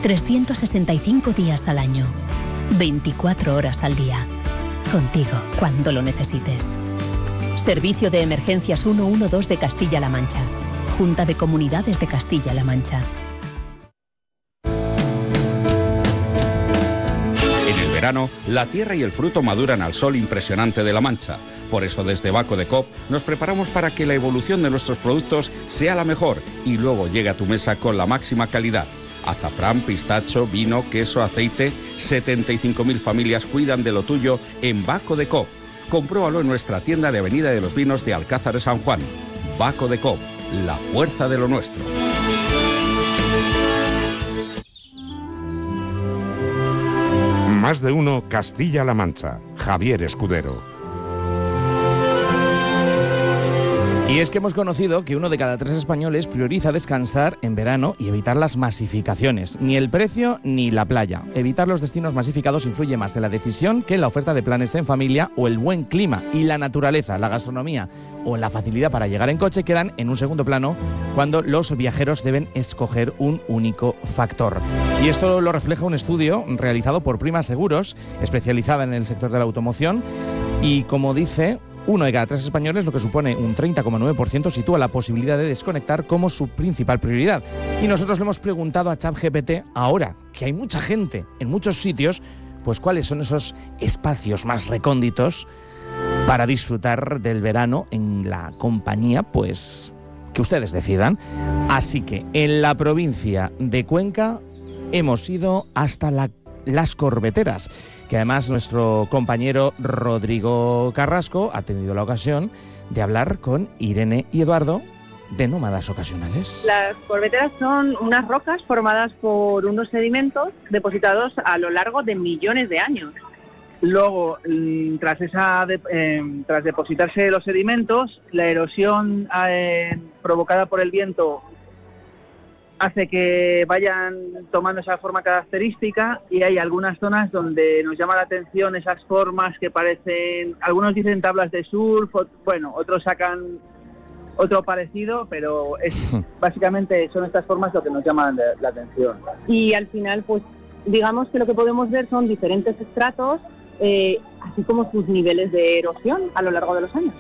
365 días al año, 24 horas al día. Contigo, cuando lo necesites. Servicio de Emergencias 112 de Castilla-La Mancha. Junta de Comunidades de Castilla-La Mancha. En el verano, la tierra y el fruto maduran al sol impresionante de La Mancha. Por eso desde Baco de Coop nos preparamos para que la evolución de nuestros productos sea la mejor y luego llegue a tu mesa con la máxima calidad. Azafrán, pistacho, vino, queso, aceite. 75.000 familias cuidan de lo tuyo en Baco de Coop. Compruébalo en nuestra tienda de Avenida de los Vinos de Alcázar de San Juan. Baco de Coop, la fuerza de lo nuestro. Más de uno Castilla-La Mancha. Javier Escudero. Y es que hemos conocido que 1 de cada 3 españoles prioriza descansar en verano y evitar las masificaciones. Ni el precio ni la playa. Evitar los destinos masificados influye más en la decisión que en la oferta de planes en familia o el buen clima. Y la naturaleza, la gastronomía o la facilidad para llegar en coche quedan en un segundo plano cuando los viajeros deben escoger un único factor. Y esto lo refleja un estudio realizado por Prima Seguros, especializada en el sector de la automoción. Y como dice, 1 de cada 3 españoles, lo que supone un 30,9%, sitúa la posibilidad de desconectar como su principal prioridad. Y nosotros le hemos preguntado a ChatGPT, ahora que hay mucha gente en muchos sitios, pues cuáles son esos espacios más recónditos para disfrutar del verano en la compañía, pues que ustedes decidan. Así que en la provincia de Cuenca hemos ido hasta Las Corbeteras, que además nuestro compañero Rodrigo Carrasco ha tenido la ocasión de hablar con Irene y Eduardo de Nómadas Ocasionales. Las corbeteras son unas rocas formadas por unos sedimentos depositados a lo largo de millones de años. Luego, tras depositarse los sedimentos, la erosión provocada por el viento hace que vayan tomando esa forma característica, y hay algunas zonas donde nos llama la atención esas formas que parecen, algunos dicen tablas de surf, otros sacan otro parecido, pero básicamente son estas formas lo que nos llaman la atención. Y al final, pues digamos que lo que podemos ver son diferentes estratos, así como sus niveles de erosión a lo largo de los años.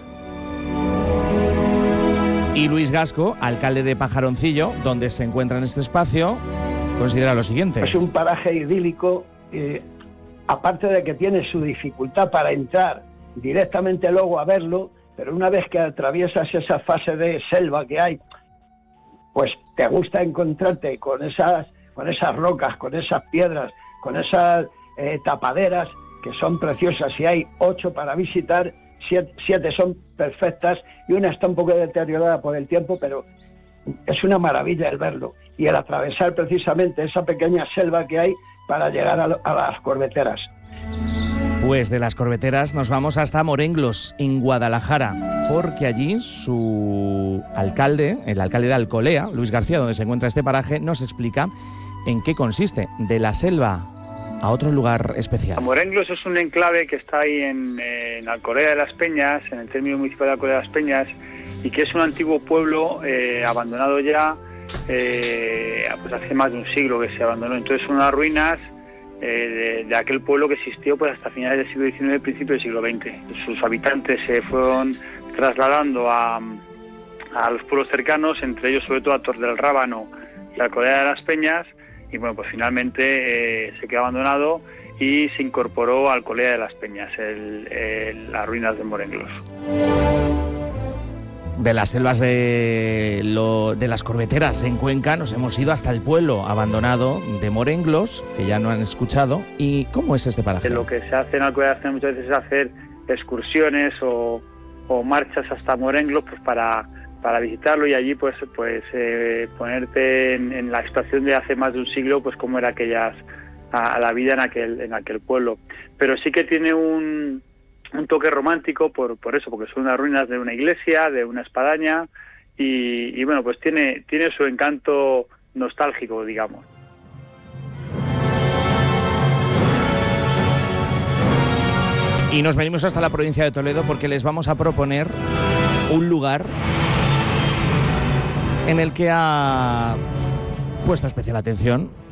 Y Luis Gasco, alcalde de Pajaroncillo, donde se encuentra en este espacio, considera lo siguiente. Es un paraje idílico, aparte de que tiene su dificultad para entrar directamente luego a verlo, pero una vez que atraviesas esa fase de selva que hay, pues te gusta encontrarte con esas rocas, con esas piedras, con esas tapaderas que son preciosas, y hay 8 para visitar. 7 son perfectas y una está un poco deteriorada por el tiempo, pero es una maravilla el verlo y el atravesar precisamente esa pequeña selva que hay para llegar a las Corbeteras. Pues de Las Corbeteras nos vamos hasta Morenglos, en Guadalajara, porque allí su alcalde, el alcalde de Alcolea, Luis García, donde se encuentra este paraje, nos explica en qué consiste, de la selva a otro lugar especial. Morenglos es un enclave que está ahí en Alcolea de las Peñas, en el término municipal de Alcolea de las Peñas, y que es un antiguo pueblo abandonado ya, pues hace más de un siglo que se abandonó. Entonces son unas ruinas de aquel pueblo que existió pues hasta finales del siglo XIX, principio del siglo XX. Sus habitantes se fueron trasladando a los pueblos cercanos, entre ellos sobre todo a Tor del Rábano y Alcolea de las Peñas, y bueno, pues finalmente se quedó abandonado y se incorporó a Alcolea de las Peñas, las ruinas de Morenglos. De las selvas de Las Corbeteras en Cuenca nos hemos ido hasta el pueblo abandonado de Morenglos, que ya no han escuchado. ¿Y cómo es este paraje? Lo que se hace en Alcolea muchas veces es hacer excursiones o marchas hasta Morenglos, pues para visitarlo, y allí pues ponerte en la situación de hace más de un siglo, pues cómo era a la vida en aquel pueblo. Pero sí que tiene un toque romántico por eso, porque son unas ruinas de una iglesia, de una espadaña, y bueno, pues tiene su encanto nostálgico, digamos. Y nos venimos hasta la provincia de Toledo porque les vamos a proponer un lugar en el que ha puesto especial atención